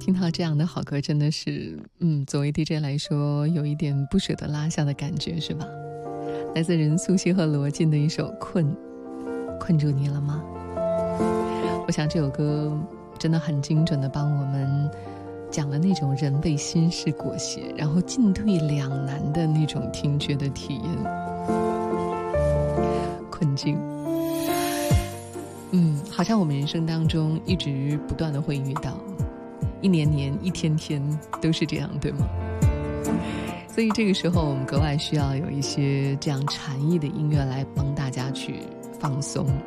听到这样的好歌真的是作为 DJ 来说有一点不舍得拉下的感觉，是吧？来自任素汐和罗晋的一首困住你了吗？我想这首歌真的很精准地帮我们讲了那种人被心事裹挟，然后进退两难的那种听觉的体验。困境，好像我们人生当中一直不断地会遇到，一年年一天天都是这样，对吗？所以这个时候我们格外需要有一些这样禅意的音乐来帮大家去放松，